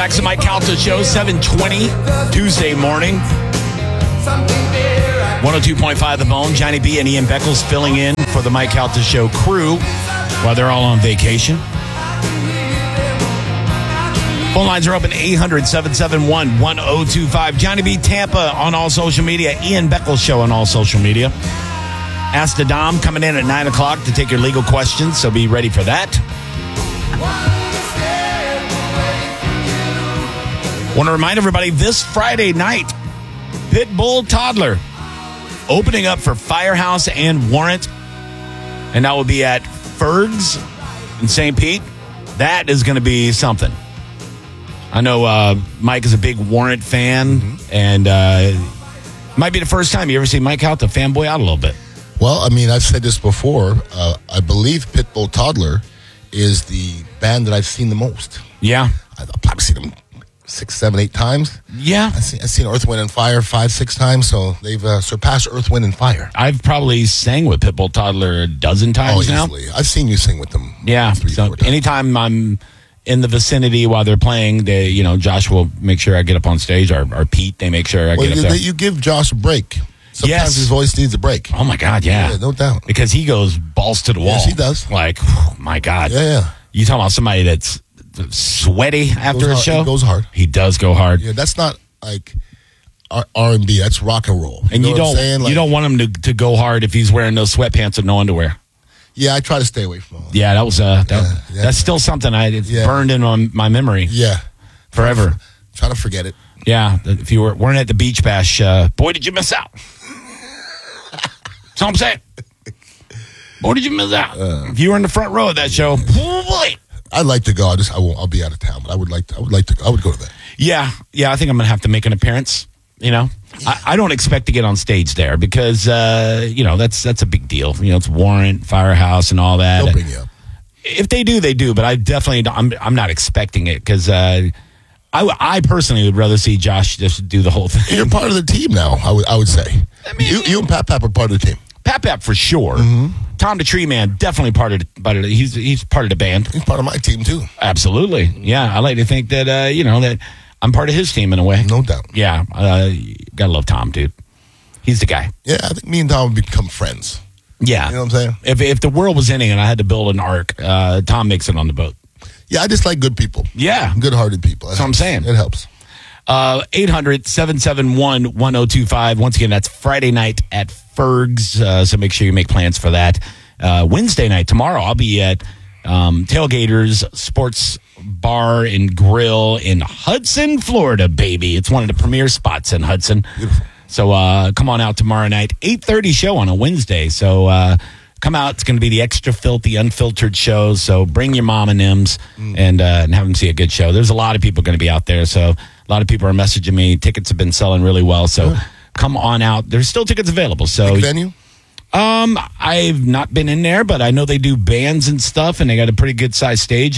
back to Mike Calta Show, 7:20, Tuesday morning. 102.5 The Bone. Johnny B and Ian Beckles filling in for the Mike Calta Show crew while they're all on vacation. Phone lines are open, 800-771-1025. Johnny B Tampa on all social media. Ian Beckles Show on all social media. Ask the Dom coming in at 9 o'clock to take your legal questions, so be ready for that. Want to remind everybody, this Friday night, Pitbull Toddler opening up for Firehouse and Warrant, and that will be at Ferg's in St. Pete. That is going to be something. I know Mike is a big Warrant fan, and might be the first time you ever see Mike Calta fanboy out a little bit. Well, I mean, I've said this before. I believe Pitbull Toddler is the band that I've seen the most. Yeah. I've probably seen them 6, 7, 8 times. Yeah. I've seen Earth, Wind, and Fire 5, 6 times, so they've surpassed Earth, Wind, and Fire. I've probably sang with Pitbull Toddler a dozen times now. Easily. I've seen you sing with them. Yeah. 3, 4 times. Anytime I'm in the vicinity while they're playing, Josh will make sure I get up on stage, or Pete, they make sure I get up there. You give Josh a break. Sometimes his voice needs a break. Oh, my God, yeah. No doubt. Because he goes balls to the wall. Yes, he does. Like, oh, my God. Yeah. You talking about somebody that's sweaty after a show? He goes hard. He does go hard. Yeah, that's not like R&B. That's rock and roll. And you don't want him to go hard if he's wearing those sweatpants and no underwear. Yeah, I try to stay away from all that. Yeah, that was that's still something it's burned in my memory. Yeah, forever. Try to forget it. Yeah, if you weren't at the Beach Bash, boy, did you miss out. That's all I'm saying. Boy, did you miss out. If you were in the front row of that show, boy. I'd like to go. I'll be out of town, but I would go to that. Yeah, I think I'm gonna have to make an appearance. I don't expect to get on stage there because that's a big deal. It's Warrant, Firehouse, and all that. They'll bring you up. If they do, they do. But I definitely don't, I'm not expecting it because I personally would rather see Josh just do the whole thing. You're part of the team now. I would say. I mean, you and Pap are part of the team. Pap for sure. Mm-hmm. Tom the Tree Man definitely part of he's part of the band. He's part of my team too. Absolutely. Yeah, I like to think that that I'm part of his team in a way. No doubt. Yeah, gotta love Tom, dude. He's the guy. Yeah, I think me and Tom would become friends. Yeah, you know what I'm saying. If the world was ending and I had to build an ark, Tom makes it on the boat. Yeah, I just like good people. Yeah, good-hearted people. That's what I'm saying. It helps. 800-771-1025. Once again, that's Friday night at Ferg's, so make sure you make plans for that. Wednesday night, tomorrow, I'll be at Tailgaters Sports Bar and Grill in Hudson, Florida, baby. It's one of the premier spots in Hudson. Beautiful. So come on out tomorrow night, 8:30 show on a Wednesday. So come out. It's going to be the extra filthy, unfiltered show. So bring your mom and Nims and have them see a good show. There's a lot of people going to be out there. So a lot of people are messaging me. Tickets have been selling really well. So come on out. There's still tickets available. So big venue? I've not been in there, but I know they do bands and stuff, and they got a pretty good sized stage.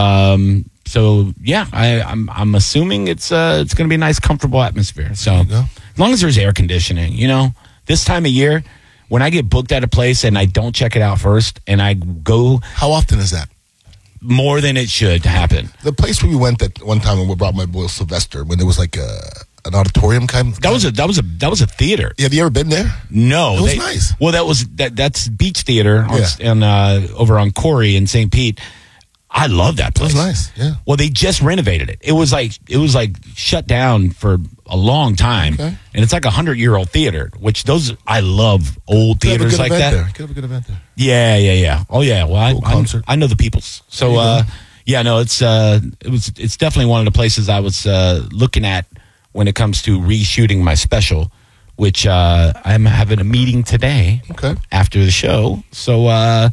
So yeah, I'm assuming it's going to be a nice, comfortable atmosphere. So as long as there's air conditioning, this time of year, when I get booked at a place and I don't check it out first, and I go, how often is that? More than it should happen. The place where we went that one time when we brought my boy Sylvester, when there was like an auditorium kind of. That was a theater. Yeah, have you ever been there? No, it was nice. Well, that's Beach Theater over on Corey in St. Pete. I love that place. It was nice. Yeah. Well, they just renovated it. It was like shut down for a long time, and it's like 100-year-old theater. Which I love old theaters like that. Could have a good event there. Yeah. Oh yeah. Well, concert. I know the peoples. So it's definitely one of the places I was looking at when it comes to reshooting my special, which I'm having a meeting today after the show. So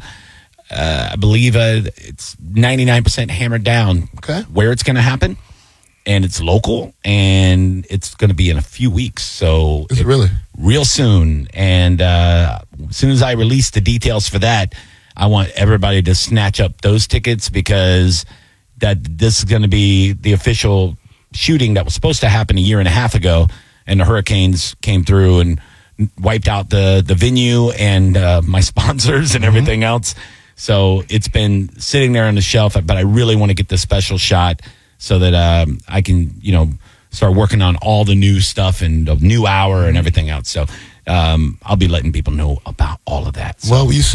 I believe it's 99% hammered down where it's going to happen, and it's local, and it's going to be in a few weeks. So is it really? Real soon. And as soon as I release the details for that, I want everybody to snatch up those tickets because this is going to be the official shooting that was supposed to happen a year and a half ago, and the hurricanes came through and wiped out the venue and my sponsors and everything else. So it's been sitting there on the shelf, but I really want to get this special shot. so that I can, start working on all the new stuff and the new hour and everything else. So I'll be letting people know about all of that. So. Well, you